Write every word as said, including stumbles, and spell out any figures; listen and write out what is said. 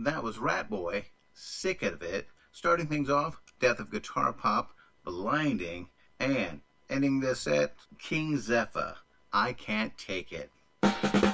that was Ratboy, Sick of It. Starting things off, Death of Guitar Pop, Blinding. And ending this set, King Zephyr, I Can't Take It.